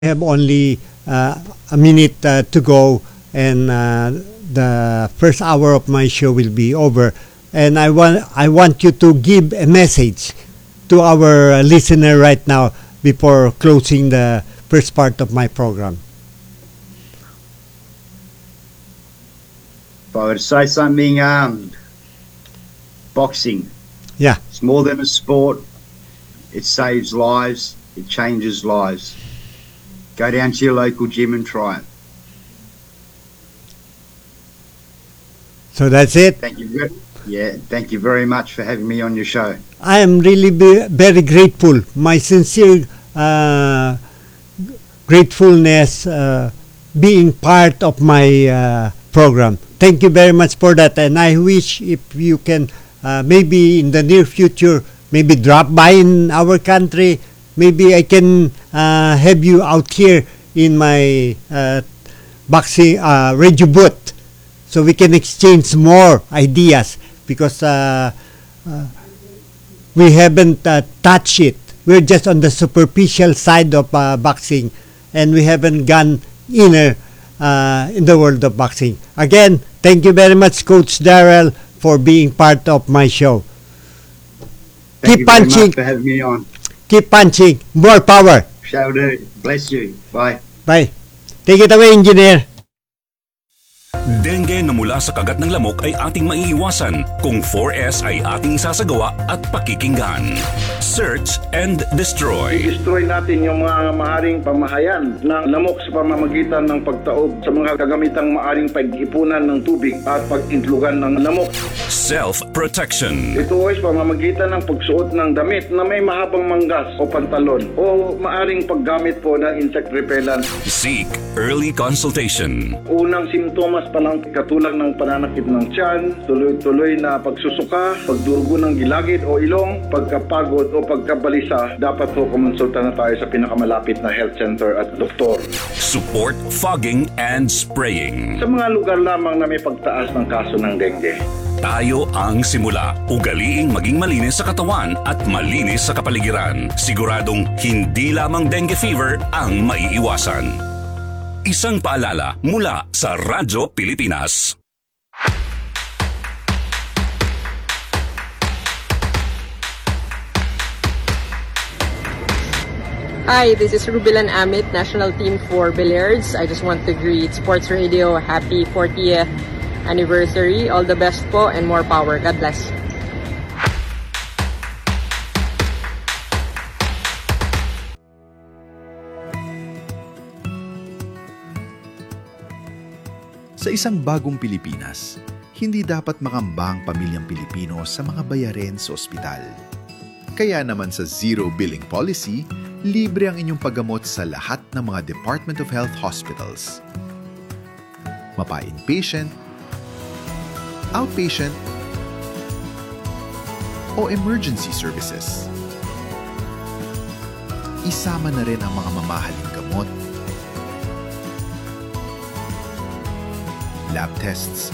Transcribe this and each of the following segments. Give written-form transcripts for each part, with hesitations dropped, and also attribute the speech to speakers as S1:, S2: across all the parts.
S1: have only a minute to go, and the first hour of my show will be over. And I want you to give a message to our listener right now before closing the first part of my program.
S2: If I were to say something, boxing.
S1: Yeah.
S2: It's more than a sport. It saves lives. It changes lives. Go down to your local gym and try it.
S1: So that's it.
S2: Thank you. Thank you very much for having me on your show.
S1: I am really very grateful. My sincere gratefulness being part of my program. Thank you very much for that. And I wish if you can maybe in the near future, maybe drop by in our country. Maybe I can have you out here in my boxing radio booth, so we can exchange more ideas, because we haven't touched it. We're just on the superficial side of boxing, and we haven't gone inner in the world of boxing. Again, thank you very much, Coach Darrell, for being part of my show.
S2: Thank
S1: Keep
S2: you very
S1: punching.
S2: much for having me on.
S1: Keep punching. More power.
S2: Shall do. Bless you. Bye.
S1: Bye. Take it away, engineer.
S3: Dengue na mula sa kagat ng lamok ay ating maiiwasan kung 4S ay ating sasagawa at pakikinggan. Search and destroy.
S4: I-destroy natin yung mga maaring pamahayan ng lamok sa pamamagitan ng pagtaob sa mga kagamitang maaring pag-ipunan ng tubig at pag-intlugan ng lamok.
S3: Self-protection.
S4: Ito ay sa pamamagitan ng pagsuot ng damit na may mahabang manggas o pantalon o maaring paggamit po ng insect repellent.
S3: Seek early consultation.
S4: Unang simptomas pa lang katulad ng pananakit ng tiyan, tuloy-tuloy na pagsusuka, pagdurugo ng gilagid o ilong, pagkapagod o pagkabalisa, dapat po kumonsulta na tayo sa pinakamalapit na health center at doktor.
S3: Support fogging and spraying.
S4: Sa mga lugar lamang na may pagtaas ng kaso ng dengue.
S3: Tayo ang simula. Ugaliing maging malinis sa katawan at malinis sa kapaligiran. Siguradong hindi lamang dengue fever ang maiiwasan. Isang paalala mula sa Radyo Pilipinas.
S5: Hi, this is Rubilan Amit, National Team for Billiards. I just want to greet Sports Radio a happy 40th anniversary. All the best po and more power. God bless.
S6: Sa isang bagong Pilipinas, hindi dapat makambang pamilyang Pilipino sa mga bayarin sa ospital. Kaya naman sa Zero Billing Policy, libre ang inyong paggamot sa lahat ng mga Department of Health hospitals. Mapa-inpatient, outpatient, o emergency services. Isama na rin ang mga mamahaling gamot, lab tests,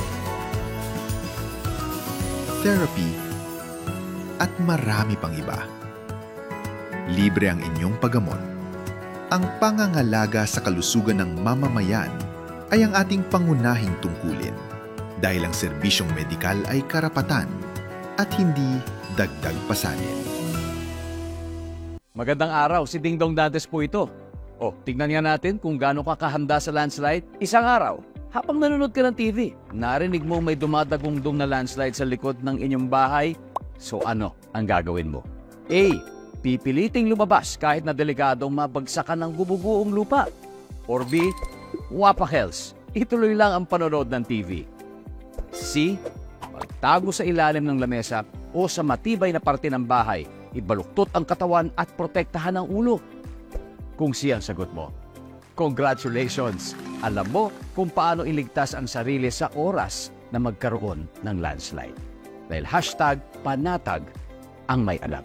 S6: therapy, at marami pang iba. Libre ang inyong paggamot. Ang pangangalaga sa kalusugan ng mamamayan ay ang ating pangunahing tungkulin, dahil ang serbisyong medikal ay karapatan at hindi dagdag pasanin.
S7: Magandang araw, si Ding Dong Dantes po ito. O, tignan nga natin kung gaano ka kahanda sa landslide. Isang araw, habang nanonood ka ng TV, narinig mo may dumadagundong na landslide sa likod ng inyong bahay. So ano ang gagawin mo? A. Pipiliting lumabas kahit na delikadong mabagsakan ng bububuong lupa. Or B. Wapakels, ituloy lang ang panonood ng TV. C. Magtago sa ilalim ng lamesa o sa matibay na parte ng bahay, ibaluktot ang katawan at protektahan ang ulo. Kung C ang sagot mo, congratulations! Alam mo kung paano iligtas ang sarili sa oras na magkaroon ng landslide. Dahil #panatag ang may alam.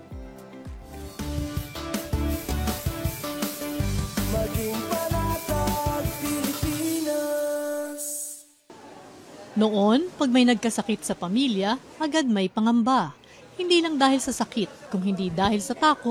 S8: Noon, pag may nagkasakit sa pamilya, agad may pangamba. Hindi lang dahil sa sakit, kung hindi dahil sa takot,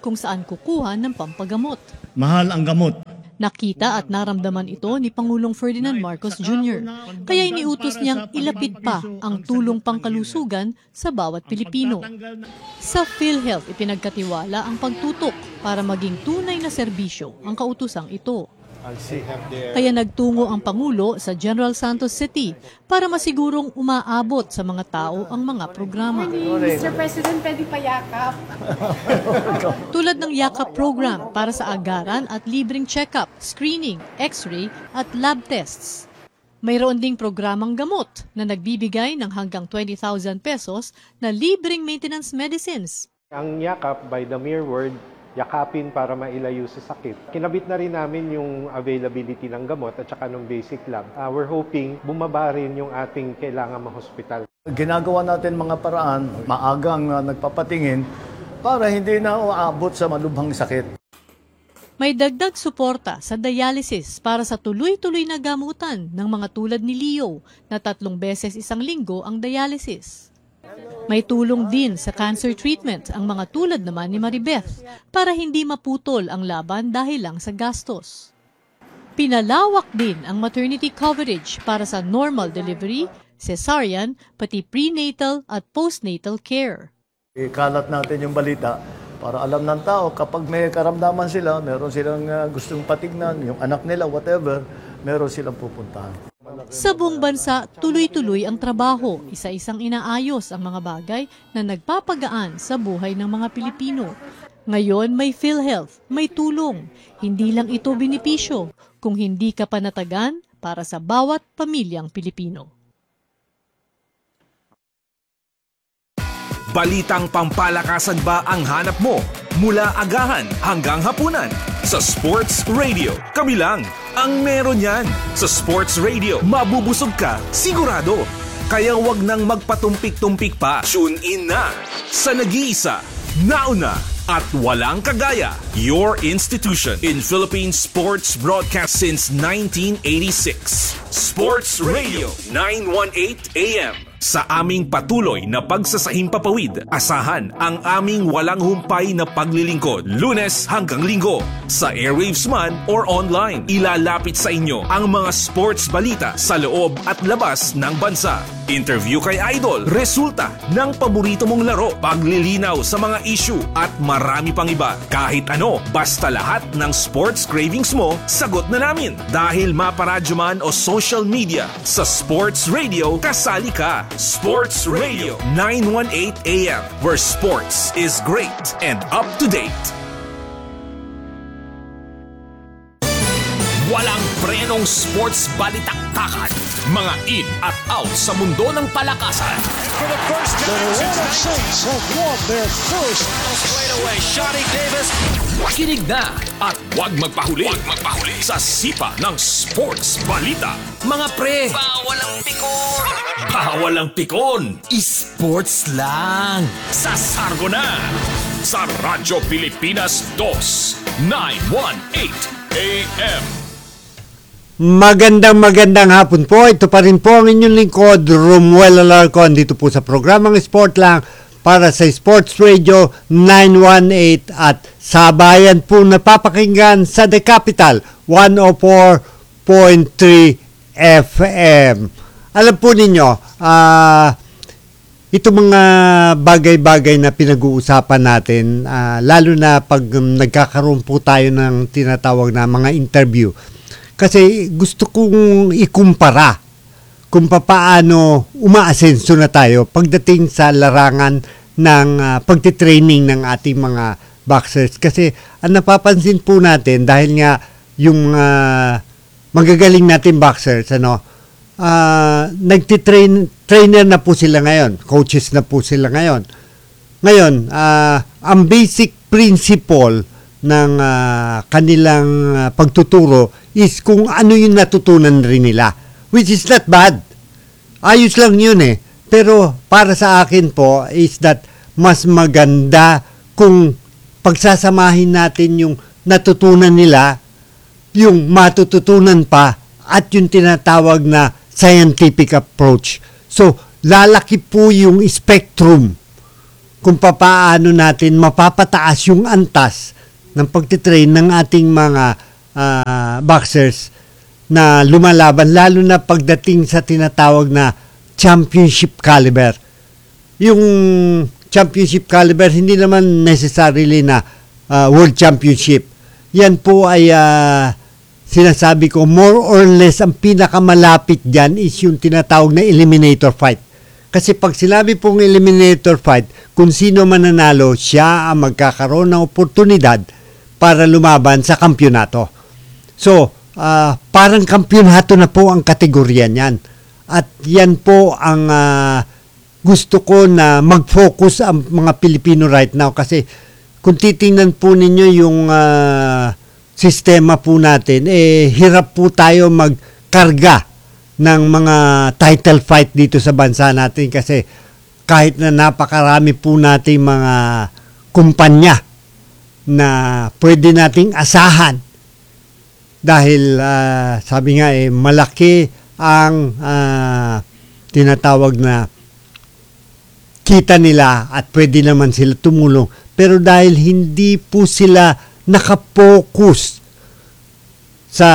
S8: kung saan kukuha ng pampagamot.
S9: Mahal ang gamot.
S8: Nakita at naramdaman ito ni Pangulong Ferdinand Marcos Jr. Kaya iniutos niyang ilapit pa ang tulong pangkalusugan sa bawat Pilipino. Sa PhilHealth, ipinagkatiwala ang pagtutok para maging tunay na serbisyo ang kautosang ito. Kaya nagtungo ang Pangulo sa General Santos City para masigurong umaabot sa mga tao ang mga programa.
S10: Mr. President, pwede pa yakap.
S8: Tulad ng yakap program para sa agaran at libreng check-up, screening, x-ray at lab tests. Mayroon ding programang gamot na nagbibigay ng hanggang 20,000 pesos na libreng maintenance medicines.
S11: Ang yakap, by the mere word, yakapin para mailayo sa sakit. Kinabit na rin namin yung availability ng gamot at saka ng basic lab. We're hoping bumaba rin yung ating kailangan ma-hospital.
S9: Ginagawa natin mga paraan, maagang nagpapatingin para hindi na uabot sa malubhang sakit.
S8: May dagdag suporta sa dialysis para sa tuloy-tuloy na gamutan ng mga tulad ni Leo na 3 beses isang linggo ang dialysis. May tulong din sa cancer treatment ang mga tulad naman ni Maribeth para hindi maputol ang laban dahil lang sa gastos. Pinalawak din ang maternity coverage para sa normal delivery, cesarean, pati prenatal at postnatal care.
S9: Ikalat natin yung balita para alam ng tao kapag may karamdaman sila, meron silang gustong patignan, yung anak nila, whatever, meron silang pupuntahan.
S8: Sa buong bansa, tuloy-tuloy ang trabaho, isa-isang inaayos ang mga bagay na nagpapagaan sa buhay ng mga Pilipino. Ngayon may PhilHealth, may tulong. Hindi lang ito benepisyo, kung hindi ka panatagan para sa bawat pamilyang Pilipino.
S12: Balitang pampalakasan ba ang hanap mo? Mula agahan hanggang hapunan sa Sports Radio. Kami lang ang meron yan. Sa Sports Radio, mabubusog ka, sigurado. Kaya wag nang magpatumpik-tumpik pa. Tune in na sa nag-iisa, nauna at walang kagaya. Your institution in Philippine sports broadcast since 1986. Sports Radio 918 AM. Sa aming patuloy na pagsasahing papawid, asahan ang aming walang humpay na paglilingkod. Lunes hanggang Linggo, sa airwaves man or online. Ilalapit sa inyo ang mga sports balita sa loob at labas ng bansa. Interview kay Idol, resulta ng paborito mong laro, paglilinaw sa mga issue at marami pang iba. Kahit ano, basta lahat ng sports cravings mo, sagot na namin. Dahil maparadyo man o social media, sa Sports Radio, kasali ka. Sports Radio 918 AM, where sports is great and up to date. Walang prenong sports balitaktakan. Mga in at out sa mundo ng palakasan.
S13: For the first time, the Atlanta Saints have won their first.
S12: Straight away, Shotty Davis. Kinig na at huwag magpahuli. Sa sipa ng sports balita. Mga pre, bawal ang pikon. Bawal ang pikon. Sports lang. Sa Sargo na. Sa Radyo Pilipinas 2, 918 AM.
S1: Magandang hapon po. Ito pa rin po ang inyong lingkod, Romuel Alarcon, dito po sa programang Sport Lang para sa Sports Radio 918 at sabayan po napapakinggan sa The Capital 104.3 FM. Alam po ninyo, ito mga bagay-bagay na pinag-uusapan natin, lalo na pag nagkakaroon po tayo ng tinatawag na mga interview. Kasi gusto kong ikumpara kung paano umaasenso na tayo pagdating sa larangan ng pagtitraining ng ating mga boxers. Kasi ang napapansin po natin dahil nga yung magagaling natin boxers, trainer na po sila ngayon, coaches na po sila ngayon. Ngayon, ang basic principle ng kanilang pagtuturo is kung ano yung natutunan rin nila, which is not bad. Ayos lang yun eh. Pero para sa akin po is that mas maganda kung pagsasamahin natin yung natutunan nila, yung matututunan pa, at yung tinatawag na scientific approach. So, lalaki po yung spectrum kung papaano natin mapapataas yung antas ng pagtitrain ng ating mga boxers na lumalaban, lalo na pagdating sa tinatawag na championship caliber. Yung championship caliber, hindi naman necessarily na world championship. Yan po ay sinasabi ko, more or less ang pinakamalapit dyan is yung tinatawag na eliminator fight. Kasi pag sinabi pong eliminator fight, kung sino mananalo, siya ang magkakaroon ng oportunidad para lumaban sa kampyonato. So, parang kampyonato na po ang kategorya niyan. At yan po ang gusto ko na mag-focus ang mga Pilipino right now. Kasi kung titingnan po ninyo yung sistema po natin, hirap po tayo magkarga ng mga title fight dito sa bansa natin kasi kahit na napakarami po nating mga kumpanya na pwede nating asahan dahil sabi nga malaki ang tinatawag na kita nila at pwede naman sila tumulong, pero dahil hindi po sila nakapokus sa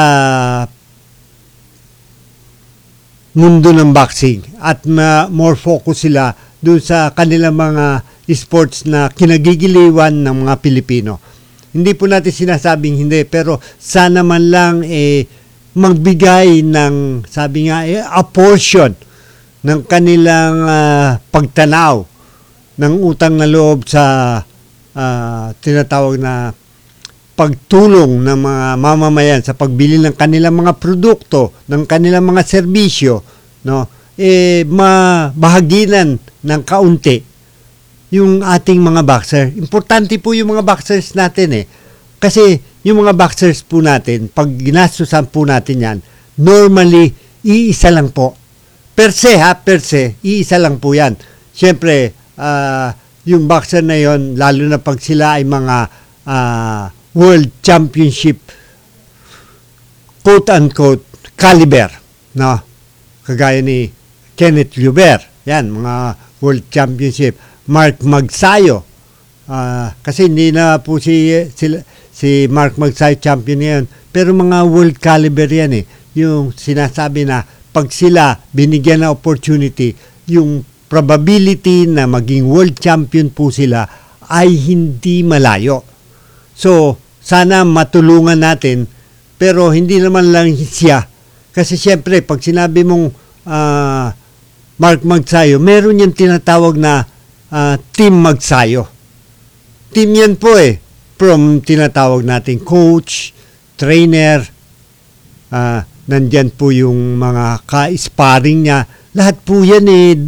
S1: mundo ng boxing at more focus sila doon sa kanilang mga sports na kinagigiliwan ng mga Pilipino. Hindi po natin sinasabing hindi, pero sana man lang magbigay ng, sabi nga, a portion ng kanilang pagtanaw ng utang na loob sa tinatawag na pagtulong ng mga mamamayan sa pagbili ng kanilang mga produkto, ng kanilang mga serbisyo, no? Mabahaginan ng kaunti yung ating mga boxer. Importante po yung mga boxers natin Kasi yung mga boxers po natin, pag ginastusan po natin yan, normally, iisa lang po. Per se, iisa lang po yan. Siyempre, yung boxer na yon, lalo na pag sila ay mga World Championship quote-unquote caliber, no? Kagaya ni Kenneth Luber, yan, mga World Championship. Mark Magsayo, kasi hindi na po si Mark Magsayo champion ngayon, pero mga world caliber yan yung sinasabi na pag sila binigyan ng opportunity, yung probability na maging world champion po sila ay hindi malayo. So, sana matulungan natin, pero hindi naman lang siya. Kasi siyempre, pag sinabi mong Mark Magsayo, meron yung tinatawag na Team Magsayo. Team yan po from tinatawag natin coach, trainer, nandyan po yung mga ka-sparring niya. Lahat po yan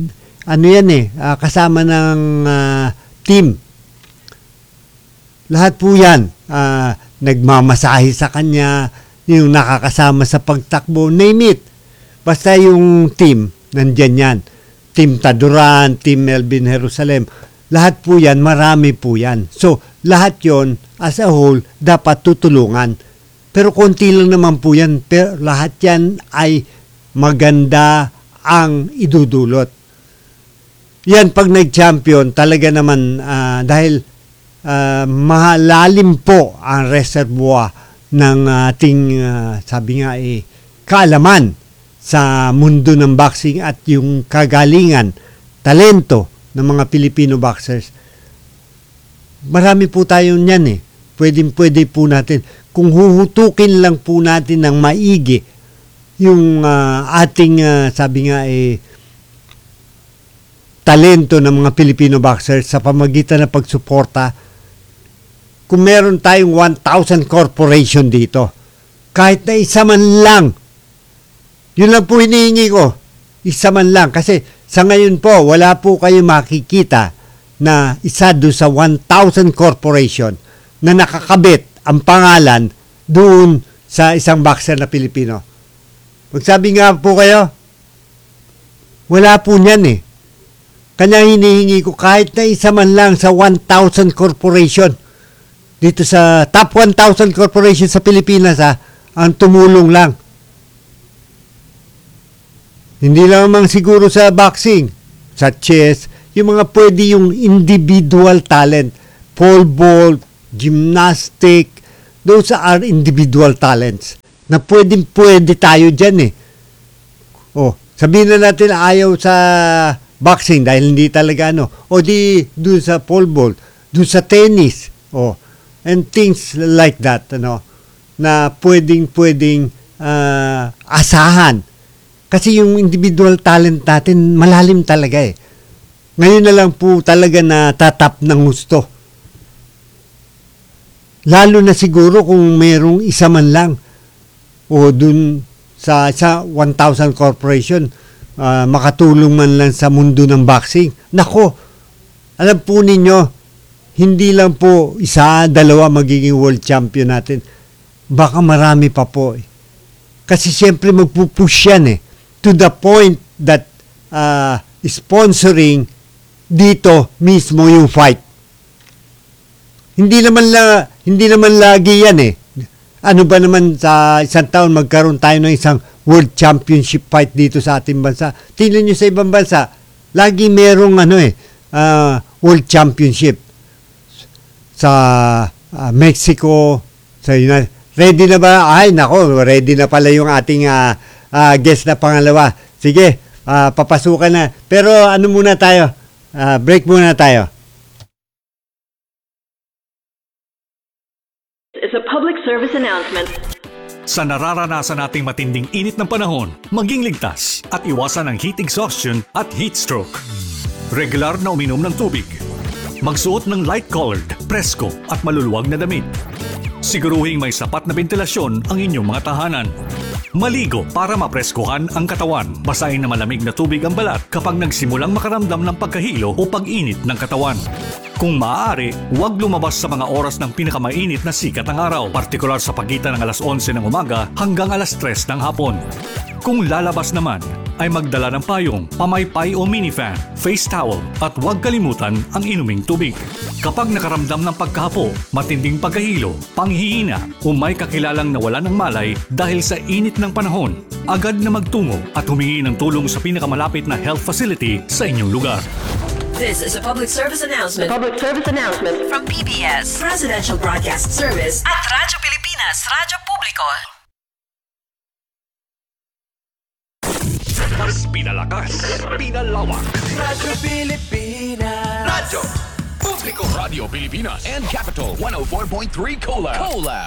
S1: kasama ng team. Lahat po yan, nagmamasahe sa kanya, yung nakakasama sa pagtakbo, name it. Basta yung team, nandyan yan. Team Taduran, Team Melvin Jerusalem, lahat po yan, marami po yan. So, lahat yon as a whole, dapat tutulungan. Pero konti lang naman po yan, pero lahat yan ay maganda ang idudulot. Yan, pag nag-champion, talaga naman, dahil malalim po ang reservoir ng ating sabi nga kaalaman sa mundo ng boxing at yung kagalingan, talento ng mga Filipino boxers. Marami po tayo niyan Pwede po natin kung huhutukin lang po natin ng maigi yung ating sabi nga talento ng mga Filipino boxers sa pamagitan ng pagsuporta. Kung meron tayong 1,000 corporation dito, kahit na isa man lang, yun lang po hinihingi ko, isa man lang. Kasi sa ngayon po, wala po kayo makikita na isa doon sa 1,000 corporation na nakakabit ang pangalan doon sa isang boxer na Pilipino. Magsabi nga po kayo, wala po niyan Kanya hinihingi ko kahit na isa man lang sa 1,000 corporation dito sa top 1,000 corporation sa Pilipinas ang tumulong lang. Hindi lamang siguro sa boxing, sa chess, yung mga pwede yung individual talent, pole vault, gymnastic, those are individual talents na pwede tayo dyan eh. Oh, sabihin na natin ayaw sa boxing dahil hindi talaga o di doon sa pole vault, doon sa tennis, and things like that, na pwedeng asahan. Kasi yung individual talent natin malalim talaga eh. Ngayon na lang po talaga na tatap ng gusto. Lalo na siguro kung merong isa man lang o dun sa 1,000 corporation makatulong man lang sa mundo ng boxing. Nako, alam po ninyo, hindi lang po isa, dalawa magiging world champion natin. Baka marami pa po eh. Kasi siyempre magpupush yan eh. To the point that sponsoring dito mismo yung fight. Hindi naman lagi yan eh. Ano ba naman sa isang taon magkaroon tayo ng isang world championship fight dito sa ating bansa? Tingnan nyo sa ibang bansa, lagi merong world championship. Sa Mexico, sa United. Ready na ba? Ay nako, ready na pala yung ating guest na pangalawa. Sige, papasukan na. Pero ano muna tayo? Break muna tayo.
S14: It's a public service announcement.
S12: Sa nararanasan nating matinding init ng panahon, maging ligtas at iwasan ang heat exhaustion at heat stroke. Regular na uminom ng tubig. Magsuot ng light-colored, presko at maluluwag na damit. Siguruhing may sapat na ventilasyon ang inyong mga tahanan. Maligo para mapreskuhan ang katawan. Basahin na malamig na tubig ang balat kapag nagsimulang makaramdam ng pagkahilo o pag-init ng katawan. Kung maaari, huwag lumabas sa mga oras ng pinakamainit na sikat ng araw, partikular sa pagitan ng alas 11 ng umaga hanggang alas 3 ng hapon. Kung lalabas naman, ay magdala ng payong, pamaypay o minifan, face towel at huwag kalimutan ang inuming tubig. Kapag nakaramdam ng pagkahapo, matinding pagkahilo, panghihina o may kakilalang nawala ng malay dahil sa init ng panahon, agad na magtungo at humingi ng tulong sa pinakamalapit na health facility sa inyong lugar.
S14: This is a public service announcement. Public service announcement from PBS, Presidential Broadcast Service at Radyo Pilipinas, Radyo Publiko.
S12: Mas pinalakas, pinalawak.
S15: Radyo Pilipinas.
S12: Radyo Publiko. Radio Pilipinas and Capital 104.3 Collab.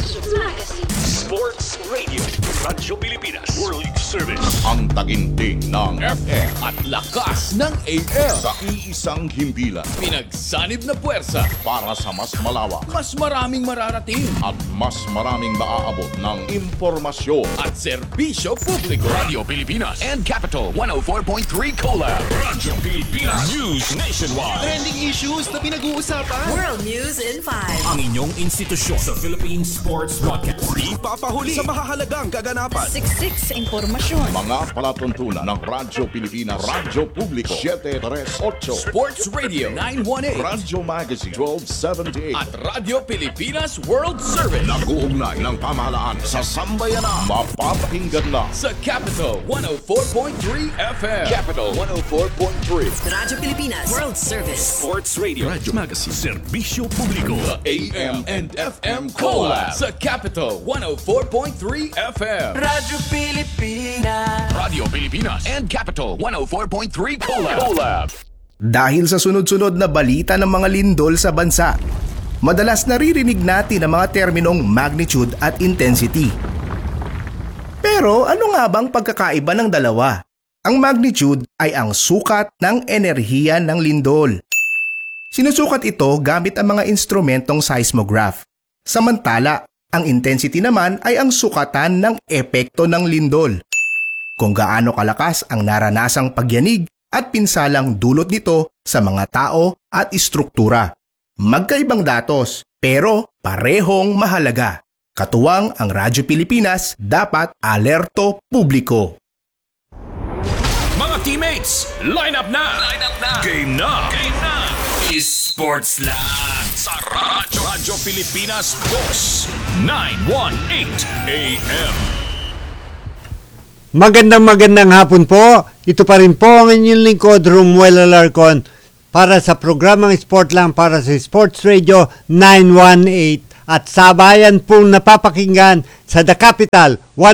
S12: Sports Radio. Radyo Pilipinas. World Service.
S16: Ang taginting ng FM
S15: At lakas ng AM.
S16: sa iisang himpilan
S15: Pinagsanib na puwersa.
S16: para sa mas malawak
S15: Mas maraming mararating.
S16: at mas maraming maaabot ng impormasyon.
S15: At serbisyo publiko.
S12: Radio Pilipinas and Capital 104.3 Collab. Radyo Pilipinas. News Nationwide.
S15: Trending issues na pinag-uusapan.
S14: World News in 5.
S12: Ang inyong institusyon sa Philippine Sports Broadcast.
S15: Ipapahuli sa mahahalagang kaganapan.
S14: Siksik sa impormasyon.
S16: Mga palatuntunan ng Radyo Pilipinas, Radyo Publiko 738,
S15: Sports Radio 918.
S16: Radyo Magazine 1278
S15: At Radyo Pilipinas World Service.
S16: nag-uugnay ng pamahalaan sa sambayanan. Mapapakinggan na
S15: Sa Capital 104.3 FM. Capital 104.3.
S14: Radyo Pilipinas World Service.
S12: Sports Radio. Radyo Magazine. Serbisyo Publiko.
S15: AM and FM Collab. Sa Capital 104.3 FM.
S14: Radyo Pilipinas.
S12: Radio Pilipinas and Capital 104.3 Collab.
S17: Dahil sa sunod-sunod na balita ng mga lindol sa bansa, madalas naririnig natin ang mga terminong magnitude at intensity. Pero ano nga bang pagkakaiba ng dalawa? Ang magnitude ay ang sukat ng enerhiya ng lindol. Sinusukat ito gamit ang mga instrumentong seismograph. Samantala, ang intensity naman ay ang sukatan ng epekto ng lindol. Kung gaano kalakas ang naranasang pagyanig at pinsalang dulot nito sa mga tao at istruktura. Magkaibang datos, pero parehong mahalaga. Katuwang ang Radyo Pilipinas, dapat alerto publiko.
S12: Mga teammates, line up na! Game na! Esports lang sa Radyo Pilipinas Boss 918 AM.
S1: Magandang hapon po. Ito pa rin po ang inyong lingkod, Romuel Alarcon. para sa programang Sport Lang para sa Sports Radio 918 at sabayan pong napapakinggan sa The Capital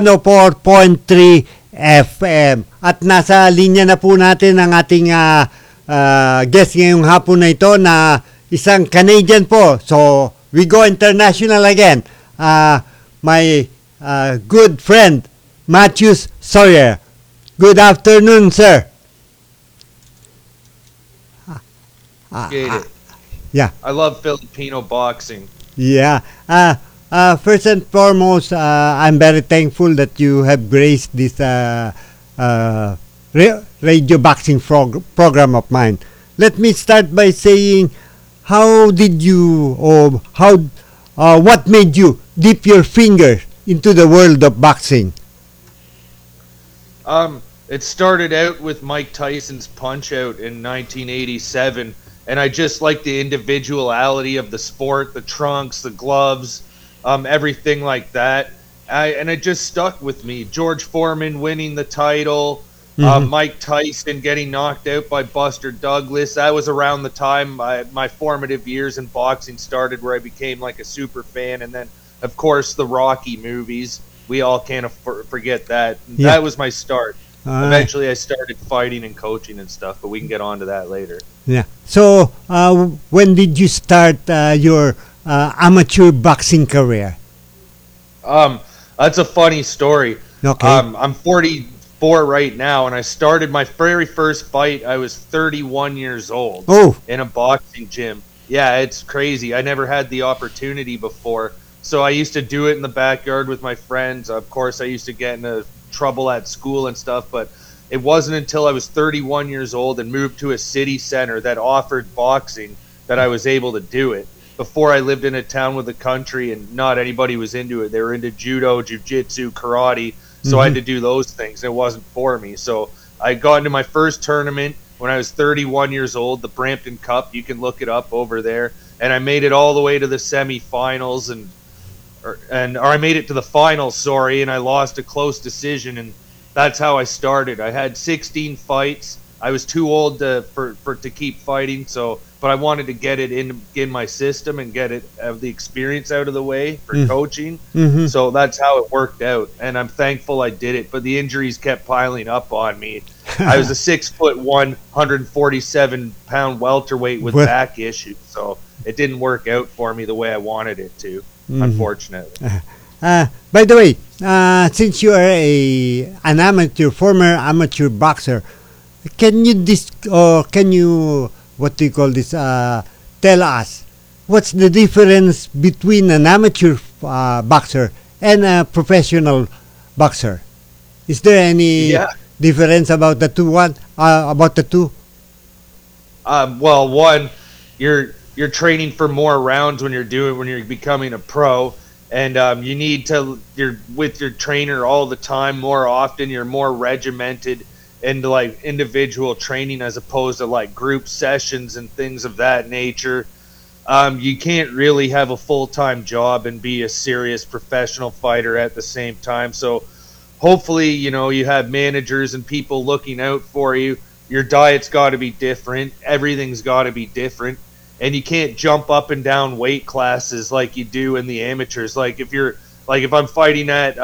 S1: 104.3 FM. At nasa linya na po natin ang ating guest ngayong hapon na ito na isang Canadian po. So, we go international again. My good friend, Matthews Sawyer. Good afternoon, sir.
S18: Get it.
S1: Yeah.
S18: I love Filipino boxing.
S1: Yeah. First and foremost, I'm very thankful that you have graced this radio boxing program of mine. Let me start by saying, how did you, or what made you dip your finger into the world of boxing?
S18: It started out with Mike Tyson's Punch-Out in 1987, and I just like the individuality of the sport, the trunks, the gloves, everything like that. And it just stuck with me. George Foreman winning the title, Mike Tyson getting knocked out by Buster Douglas. That was around the time my formative years in boxing started, where I became like a super fan. And then, of course, the Rocky movies. We all can't forget that.
S1: Yeah.
S18: That was my start. Eventually, I started fighting and coaching and stuff, but we can get on to that later.
S1: Yeah. So, when did you start your amateur boxing career?
S18: That's a funny story.
S1: Okay.
S18: I'm 44 right now, and I started my very first fight. I was 31 years old.
S1: Oh.
S18: In a boxing gym. Yeah, it's crazy. I never had the opportunity before. So I used to do it in the backyard with my friends. Of course, I used to get into trouble at school and stuff, but it wasn't until I was 31 years old and moved to a city center that offered boxing that I was able to do it. Before, I lived in a town with a country, and not anybody was into it. They were into judo, jiu-jitsu, karate, so I had to do those things. It wasn't for me. So I got into my first tournament when I was 31 years old, the Brampton Cup. You can look it up over there. And I made it all the way to the semifinals, or I made it to the finals, sorry, and I lost a close decision, and that's how I started. I had 16 fights. I was too old to keep fighting, but I wanted to get it in my system and get the experience out of the way for coaching. So that's how it worked out, and I'm thankful I did it. But the injuries kept piling up on me. I was a 6'1", 147-pound welterweight with back issues, so it didn't work out for me the way I wanted it to. Unfortunately.
S1: By the way, since you are an former amateur boxer, can you what do you call this? Tell us what's the difference between an amateur boxer and a professional boxer? Is there any difference about the two?
S18: Well, one, you're training for more rounds when you're becoming a pro, and you're with your trainer all the time more often. You're more regimented into like individual training as opposed to like group sessions and things of that nature. You can't really have a full-time job and be a serious professional fighter at the same time. So hopefully, you have managers and people looking out for you. Your diet's got to be different. Everything's got to be different. And you can't jump up and down weight classes like you do in the amateurs. Like if I'm fighting at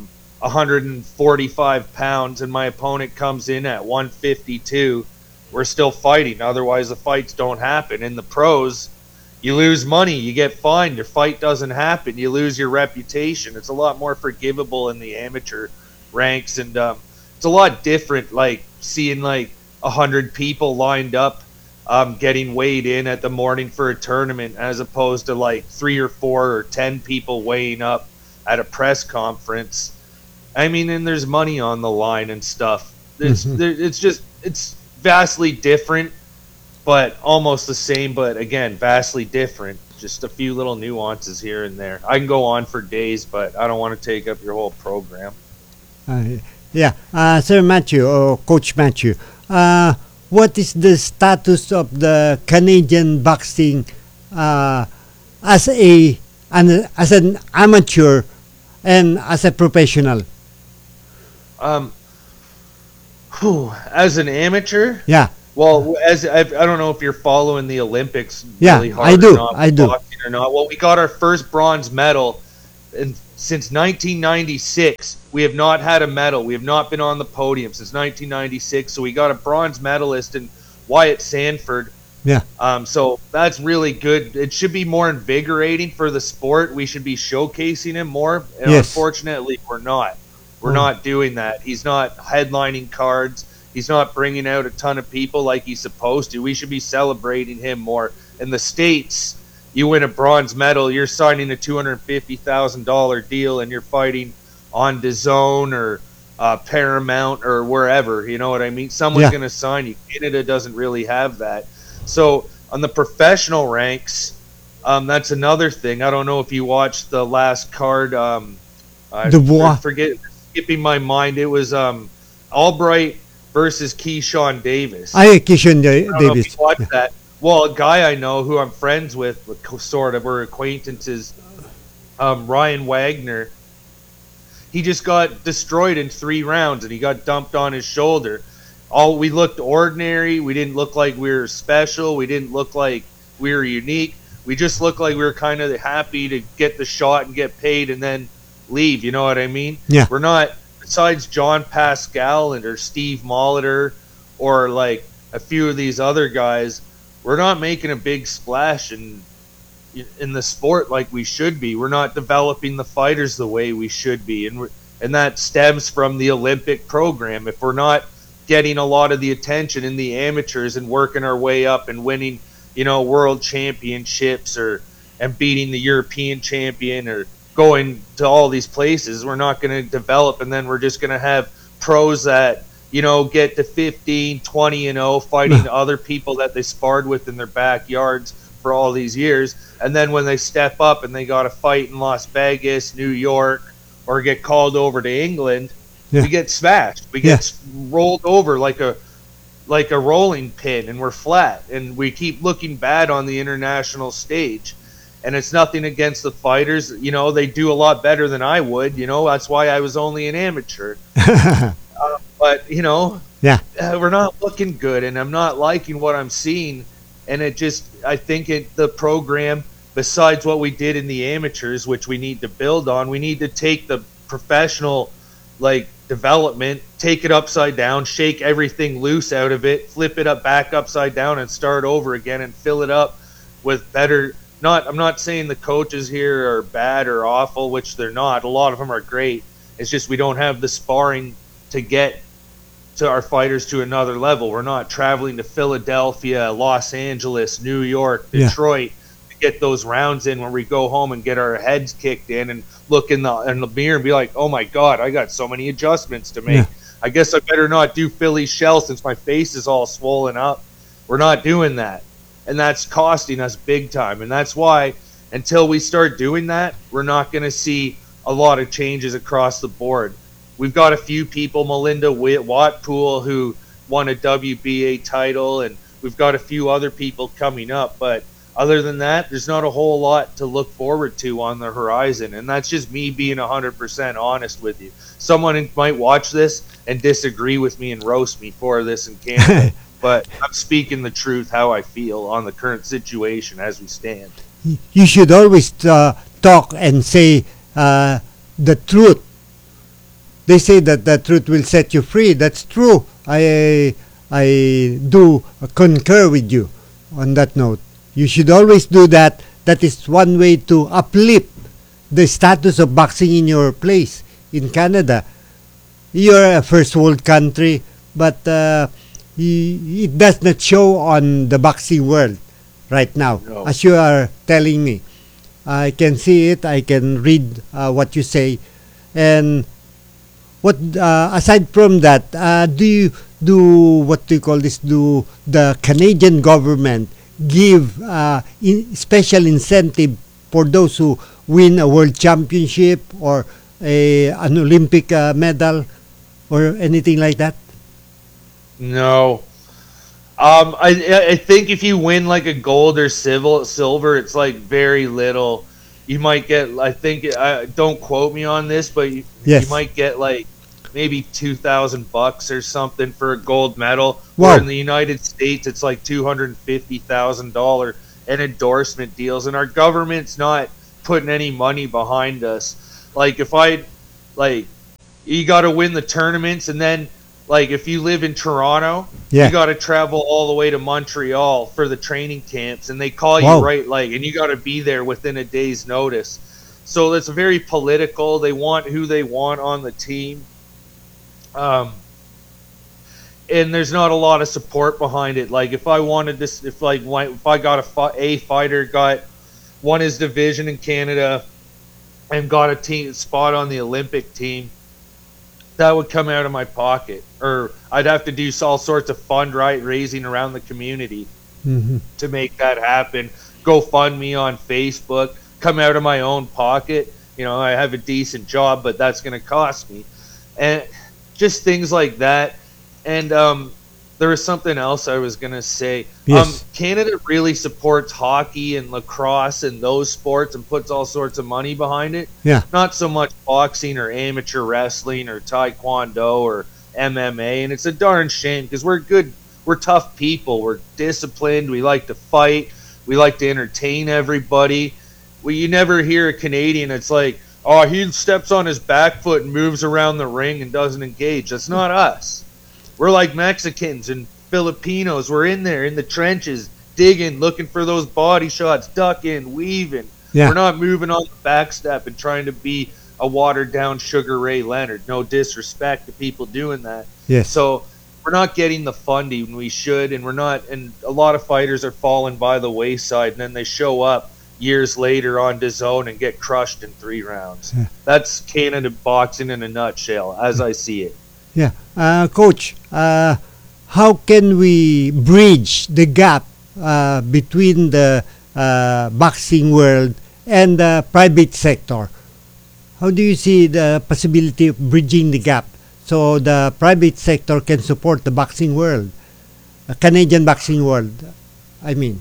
S18: 145 pounds and my opponent comes in at 152, we're still fighting. Otherwise, the fights don't happen. In the pros, you lose money, you get fined, your fight doesn't happen, you lose your reputation. It's a lot more forgivable in the amateur ranks, and it's a lot different, like seeing like 100 people lined up getting weighed in at the morning for a tournament, as opposed to like 3 or 4 or 10 people weighing up at a press conference. I mean, and there's money on the line and stuff. It's vastly different, but almost the same, but again, vastly different. Just a few little nuances here and there. I can go on for days, but I don't want to take up your whole program.
S1: Sir Matthew, or Coach Matthew, what is the status of the Canadian boxing as an amateur and as a professional?
S18: As an amateur?
S1: Yeah.
S18: Well, as I don't know if you're following the Olympics
S1: Yeah,
S18: really hard
S1: I do.
S18: or not,
S1: I do.
S18: boxing or not. Well, we got our first bronze medal since 1996. We have not had a medal. We have not been on the podium since 1996. So we got a bronze medalist in Wyatt Sanford.
S1: Yeah.
S18: So that's really good. It should be more invigorating for the sport. We should be showcasing him more. And
S1: Yes.
S18: unfortunately, we're not. We're not doing that. He's not headlining cards. He's not bringing out a ton of people like he's supposed to. We should be celebrating him more. In the States, you win a bronze medal, you're signing a $250,000 deal, and you're fighting on DAZN or Paramount or wherever. You know what I mean? Someone's going to sign you. Canada doesn't really have that. So on the professional ranks, that's another thing. I don't know if you watched the last card. I forget, skipping my mind. It was Albright versus Keyshawn Davis.
S1: Keyshawn
S18: I don't know if
S1: Davis.
S18: you watched that. Well, a guy I know who I'm friends with sort of, we're acquaintances, Ryan Wagner, he just got destroyed in 3 rounds, and he got dumped on his shoulder. We looked ordinary. We didn't look like we were special. We didn't look like we were unique. We just looked like we were kind of happy to get the shot and get paid and then leave. You know what I mean?
S1: Yeah.
S18: We're not, besides John Pascal or Steve Molitor or like a few of these other guys, we're not making a big splash in the sport like we should be. We're not developing the fighters the way we should be, and that stems from the Olympic program. If we're not getting a lot of the attention in the amateurs and working our way up and winning, world championships and beating the European champion or going to all these places, we're not going to develop, and then we're just going to have pros that get to 15, 20-0 fighting other people that they sparred with in their backyards for all these years. And then when they step up and they got to fight in Las Vegas, New York, or get called over to England, we get smashed. We get rolled over like a rolling pin, and we're flat. And we keep looking bad on the international stage. And it's nothing against the fighters. They do a lot better than I would. That's why I was only an amateur. But, we're not looking good, and I'm not liking what I'm seeing. And I think the program, besides what we did in the amateurs, which we need to build on, we need to take the professional, development, take it upside down, shake everything loose out of it, flip it back upside down and start over again and fill it up with better. I'm not saying the coaches here are bad or awful, which they're not. A lot of them are great. It's just we don't have the sparring to get to our fighters to another level. We're not traveling to Philadelphia, Los Angeles, New York, Detroit to get those rounds in when we go home and get our heads kicked in and look in the mirror and be like, oh my God, I got so many adjustments to make. I guess I better not do Philly shell since my face is all swollen up. We're not doing that. And that's costing us big time. And that's why until we start doing that, we're not going to see a lot of changes across the board. We've got a few people, Melinda Watpool, who won a WBA title, and we've got a few other people coming up. But other than that, there's not a whole lot to look forward to on the horizon. And that's just me being 100% honest with you. Someone might watch this and disagree with me and roast me for this in Canada. But I'm speaking the truth, how I feel on the current situation as we stand.
S1: You should always talk and say the truth. They say that the truth will set you free. That's true. I do concur with you on that note. You should always do that. That is one way to uplift the status of boxing in your place in Canada. You're a first world country, but it does not show on the boxing world right now, as you are telling me. I can see it. I can read what you say. And what aside from that, do the Canadian government give special incentive for those who win a world championship or an Olympic medal or anything like that?
S18: No. I think if you win like a gold or silver, it's like very little. You might get, I think, don't quote me on this, but you might get like maybe $2,000 or something for a gold medal.
S1: Wow.
S18: Or in the United States, it's like $250,000 in endorsement deals, and our government's not putting any money behind us. Like if you got to win the tournaments, and then like if you live in Toronto,
S1: Yeah.
S18: you got to travel all the way to Montreal for the training camps, and they call
S1: Wow.
S18: you and you got to be there within a day's notice. So it's very political. They want who they want on the team. And there's not a lot of support behind it. Like if I wanted this, if I got a fighter won his division in Canada and got a team spot on the Olympic team, that would come out of my pocket, or I'd have to do all sorts of fundraising around the community to make that happen. GoFundMe on Facebook, come out of my own pocket. You know, I have a decent job, but that's going to cost me, and just things like that. And there was something else I was going to say.
S1: Yes.
S18: Canada really supports hockey and lacrosse and those sports and puts all sorts of money behind it.
S1: Yeah.
S18: Not so much boxing or amateur wrestling or taekwondo or MMA. And it's a darn shame because we're tough people. We're disciplined. We like to fight. We like to entertain everybody. You never hear a Canadian that's like, oh, he steps on his back foot and moves around the ring and doesn't engage. That's not us. We're like Mexicans and Filipinos. We're in there in the trenches, digging, looking for those body shots, ducking, weaving.
S1: Yeah.
S18: We're not moving on the backstep and trying to be a watered-down Sugar Ray Leonard. No disrespect to people doing that.
S1: Yes.
S18: So we're not getting the funding we should, and and a lot of fighters are falling by the wayside, and then they show up years later on DAZN and get crushed in 3 rounds.
S1: Yeah.
S18: That's Canada boxing in a nutshell, as I see it.
S1: Yeah. Coach, how can we bridge the gap between the boxing world and the private sector? How do you see the possibility of bridging the gap so the private sector can support the boxing world, the Canadian boxing world, I mean?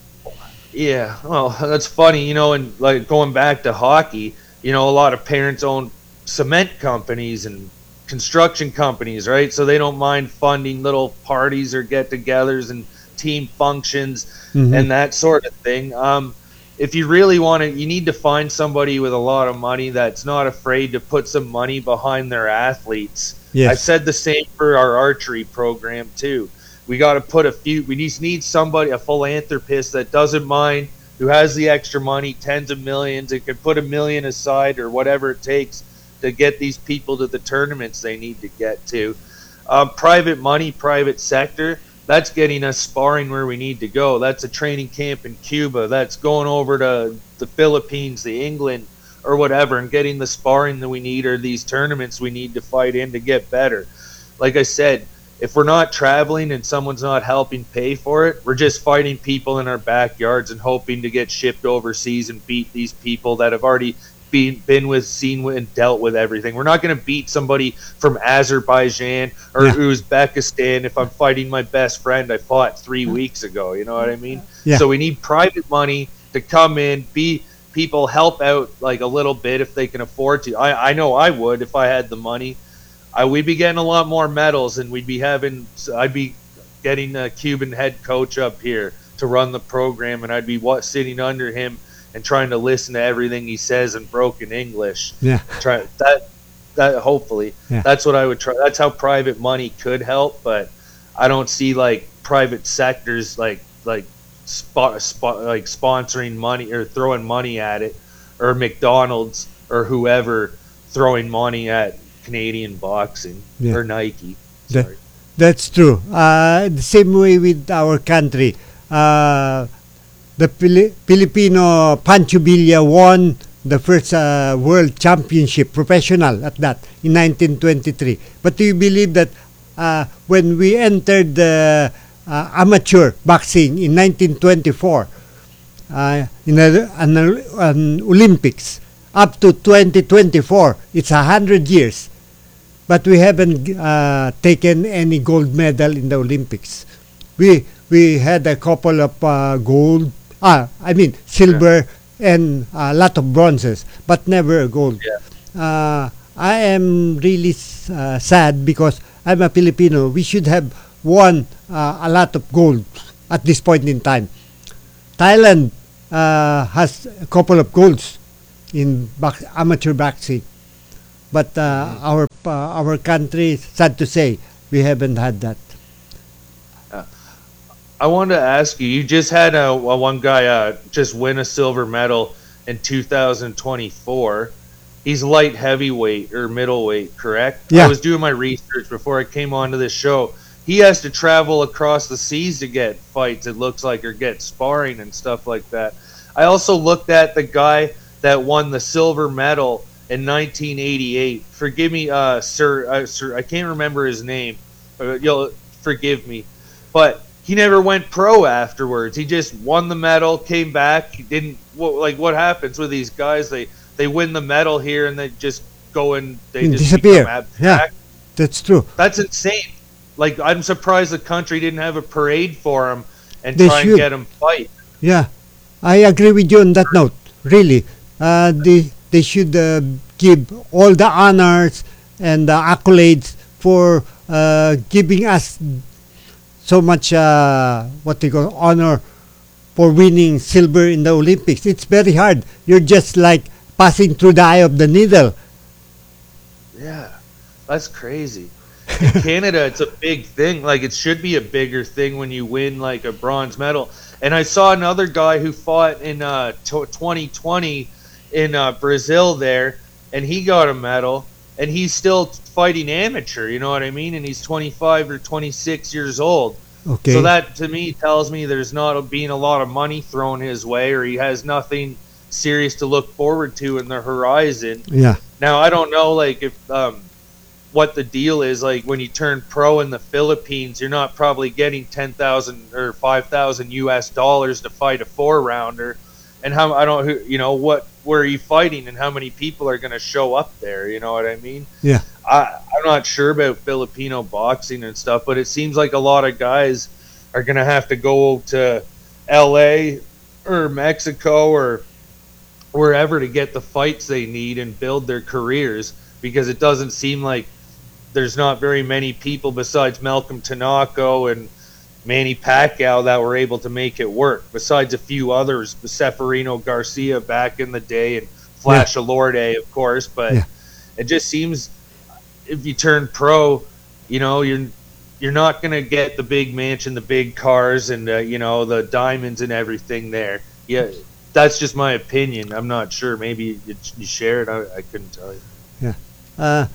S18: Yeah, well, that's funny, you know, and like going back to hockey, you know, a lot of parents own cement companies and construction companies, right? So they don't mind funding little parties or get-togethers and team functions and that sort of thing. If you really want to, you need to find somebody with a lot of money that's not afraid to put some money behind their athletes.
S1: Yes.
S18: I said the same for our archery program too. We got to we just need somebody, a philanthropist that doesn't mind, who has the extra money, tens of millions, and can put $1 million aside or whatever it takes to get these people to the tournaments they need to get to. Private money, private sector, that's getting us sparring where we need to go. That's a training camp in Cuba. That's going over to the Philippines, the England, or whatever, and getting the sparring that we need, or these tournaments we need to fight in to get better. Like I said, if we're not traveling and someone's not helping pay for it, we're just fighting people in our backyards and hoping to get shipped overseas and beat these people that have already seen and dealt with everything. We're not going to beat somebody from Azerbaijan or Uzbekistan if I'm fighting my best friend I fought 3 weeks ago. You know what I mean?
S1: Yeah.
S18: So we need private money to come in, people help out like a little bit if they can afford to. I know I would if I had the money. We'd be getting a lot more medals, and I'd be getting a Cuban head coach up here to run the program, and I'd be sitting under him and trying to listen to everything he says in broken English.
S1: Yeah.
S18: Try that hopefully.
S1: Yeah.
S18: That's what I would try. That's how private money could help, but I don't see like private sectors like sponsoring money or throwing money at it, or McDonald's or whoever throwing money at Canadian boxing or Nike. Sorry.
S1: That's true. The same way with our country. The Filipino Pancho Villa won the first world championship, professional at that, in 1923. But do you believe that when we entered the amateur boxing in 1924, in an Olympics, up to 2024, it's 100 years. But we haven't taken any gold medal in the Olympics. We had a couple of silver and a lot of bronzes, but never a gold.
S18: Yeah.
S1: I am really sad because I'm a Filipino. We should have won a lot of gold at this point in time. Thailand has a couple of golds in amateur boxing, but our country, sad to say, we haven't had that.
S18: I wanted to ask you. You just had one guy just win a silver medal in 2024. He's light heavyweight or middleweight, correct?
S1: Yeah.
S18: I was doing my research before I came onto this show. He has to travel across the seas to get fights, it looks like, or get sparring and stuff like that. I also looked at the guy that won the silver medal in 1988. Forgive me, sir, I can't remember his name. You'll forgive me. But he never went pro afterwards. He just won the medal, came back. He didn't, what happens with these guys? They win the medal here and they just go and they just
S1: disappear.
S18: become abstract.
S1: Yeah, that's true.
S18: That's insane. Like, I'm surprised the country didn't have a parade for him and
S1: They
S18: try
S1: should.
S18: and get him fight.
S1: Yeah, I agree with you on that note. Really, they should give all the honors and the accolades for giving us so much what they call honor for winning silver in the Olympics. It's very hard. You're just like passing through the eye of the needle.
S18: Yeah, that's crazy. In Canada, it's a big thing. Like, it should be a bigger thing when you win, like, a bronze medal. And I saw another guy who fought in 2020 in Brazil there, and he got a medal, and he's still fighting amateur, you know what I mean? And he's 25 or 26 years old.
S1: Okay.
S18: So that, to me, tells me there's not being a lot of money thrown his way, or he has nothing serious to look forward to in the horizon.
S1: Yeah.
S18: Now, I don't know, like, if what the deal is. Like, when you turn pro in the Philippines, you're not probably getting $10,000 or $5,000 US dollars to fight a 4-rounder. And how, I don't, you know, where are you fighting and how many people are going to show up there? You know what I mean?
S1: Yeah.
S18: I'm not sure about Filipino boxing and stuff, but it seems like a lot of guys are going to have to go to LA or Mexico or wherever to get the fights they need and build their careers, because it doesn't seem like there's not very many people besides Malcolm Tanako and Manny Pacquiao that were able to make it work, besides a few others, Seferino Garcia back in the day and Flash Alorde, of course. But it just seems if you turn pro, you know, you're not going to get the big mansion, the big cars, and you know, the diamonds and everything there. Yeah, that's just my opinion. I'm not sure. Maybe you share it. I couldn't tell you.
S1: Yeah.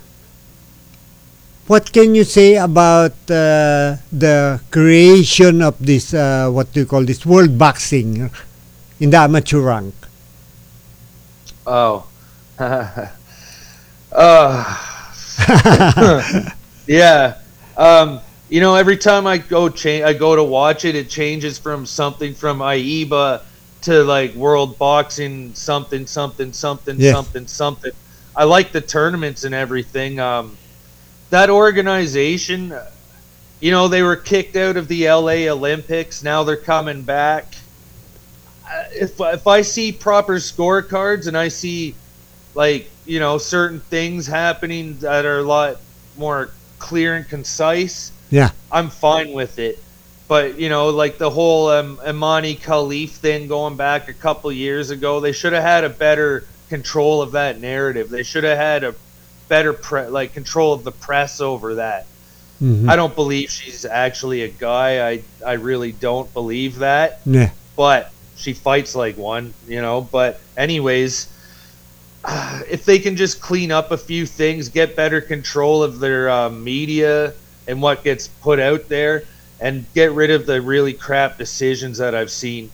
S1: What can you say about the creation of this, what do you call this, world boxing in the amateur rank?
S18: Oh. Yeah. You know, every time I go to watch it, it changes from something from AIBA to like World Boxing something. I like the tournaments and everything. That organization, you know, they were kicked out of the LA Olympics. Now they're coming back. If I see proper scorecards and I see, like, you know, certain things happening that are a lot more clear and concise, I'm fine with it. But, you know, like the whole Imani Khalif thing going back a couple years ago, they should have had a better control of that narrative. They should have had a better control of the press over that.
S1: Mm-hmm.
S18: I don't believe she's actually a guy. I really don't believe that.
S1: Yeah.
S18: But she fights like one, you know. But anyways, if they can just clean up a few things, get better control of their media and what gets put out there, and get rid of the really crap decisions that I've seen.